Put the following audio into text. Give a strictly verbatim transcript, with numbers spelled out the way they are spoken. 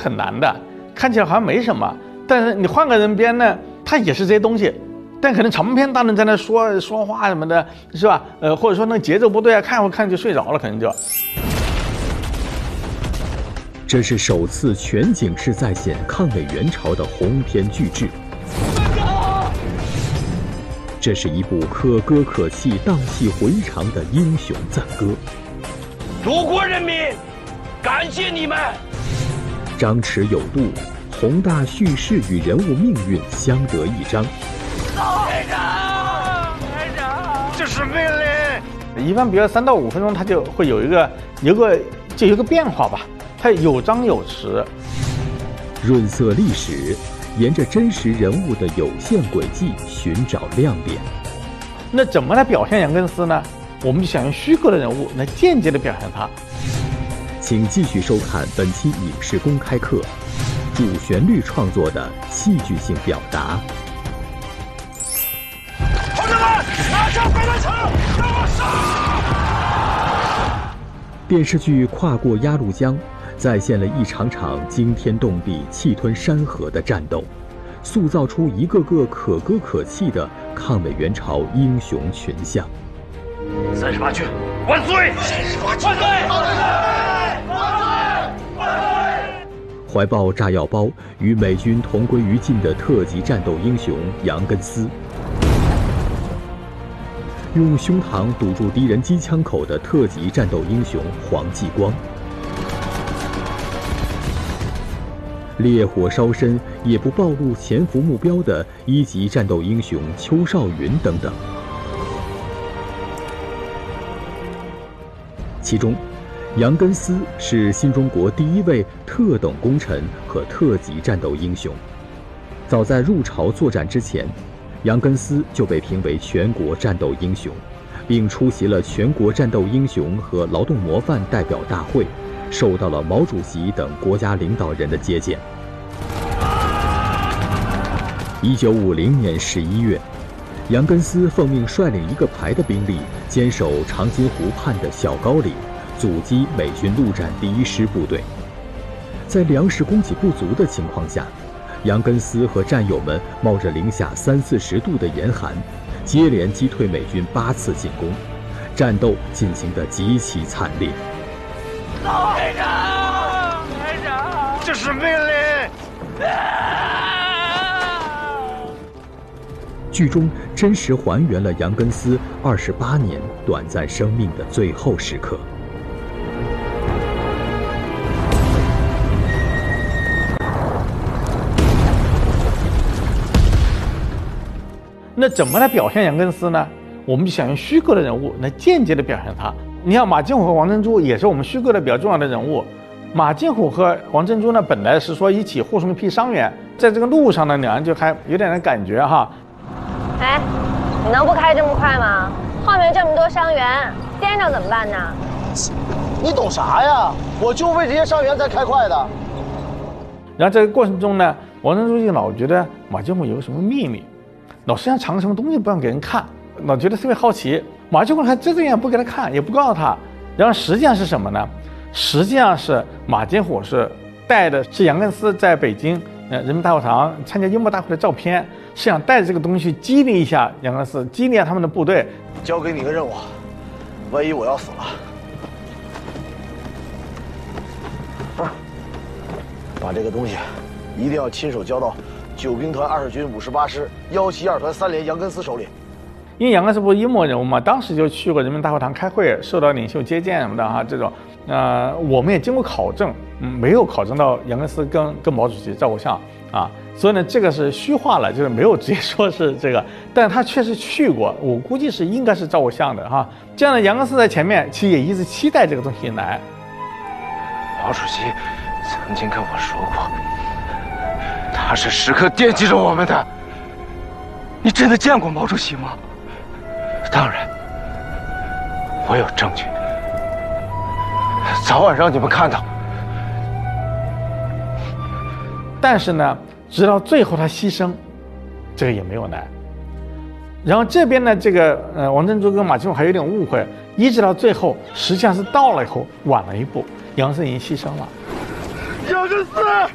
很难的，看起来好像没什么，但是你换个人编呢，他也是这些东西，但可能长篇大论在那说说话什么的，是吧？呃，或者说那节奏不对啊，看会看就睡着了，可能就。 这是首次全景式再现抗美援朝的鸿篇巨制。这是一部可歌可泣、荡气回肠的英雄赞歌。 祖国人民，感谢你们！ 张弛有度，宏大叙事与人物命运相得益彰。 排长，排长，这是命令。 一般比如三到五分钟，它就会有一个有个就有个变化吧，它有张有弛。 润色历史，沿着真实人物的有限轨迹寻找亮点。 那怎么来表现杨根思呢？我们就想用虚构的人物来间接的表现他。 请继续收看本期影视公开课，主旋律创作的戏剧性表达。 同志们，拿上飞弹枪，让我杀！ 电视剧《跨过鸭绿江》再现了一场场惊天动地、气吞山河的战斗，塑造出一个个可歌可泣的抗美援朝英雄群像。 三十八军万岁！三十八军万岁！万岁！万岁！ 怀抱炸药包与美军同归于尽的特级战斗英雄杨根思，用胸膛堵住敌人机枪口的特级战斗英雄黄继光，烈火烧身也不暴露潜伏目标的一级战斗英雄邱少云等等。其中，杨根思是新中国第一位特等功臣和特级战斗英雄。早在入朝作战之前，杨根思就被评为全国战斗英雄，并出席了全国战斗英雄和劳动模范代表大会，受到了毛主席等国家领导人的接见。一九五零年十一月，杨根思奉命率领一个排的兵力，坚守长津湖畔的小高岭，阻击美军陆战第一师部队。在粮食供给不足的情况下，杨根思和战友们冒着零下三四十度的严寒，接连击退美军八次进攻，战斗进行得极其惨烈。 排长，排长，这是命令！ 剧中真实还原了杨根思二十八年短暂生命的最后时刻。 那怎么来表现杨根思呢？我们就想用虚构的人物来间接的表现他。你像马金虎和王珍珠也是我们虚构的比较重要的人物。马金虎和王珍珠呢，本来是说一起护送一批伤员，在这个路上呢，两人就还有点点感觉哈。 哎，你能不开这么快吗？后面这么多伤员，颠着怎么办呢？ 你懂啥呀？我就为这些伤员才开快的。 然后这个过程中呢，王珍珠就老觉得马金虎有什么秘密，老是想藏什么东西不让给人看，老觉得特别好奇。马金虎还遮遮掩不给他看，也不告诉他。然后实际上是什么呢？实际上是马金虎是带的是杨根思在北京呃人民大会堂参加幽默大会的照片，是想带着这个东西激励一下杨根思，激励一下他们的部队。 交给你个任务，万一我要死了，啊，把这个东西一定要亲手交到九兵团二十军五十八师幺七二团三连杨根思手里。 因为杨根思不是幽默人物嘛，当时就去过人民大会堂开会，受到领袖接见什么的哈，这种，呃，我们也经过考证，嗯，没有考证到杨根思跟跟毛主席照过相啊，所以呢，这个是虚化了，就是没有直接说是这个，但他确实去过，我估计是应该是照过相的哈。这样的杨根思在前面，其实也一直期待这个东西来。 毛主席曾经跟我说过，他是时刻惦记着我们的。你真的见过毛主席吗？当然，我有证据，早晚让你们看到。 但是呢，直到最后他牺牲，这个也没有来。然后这边呢，这个呃王珍珠跟马金虎还有点误会，一直到最后，实际上是到了以后晚了一步，杨根思已经牺牲了。 杨根思，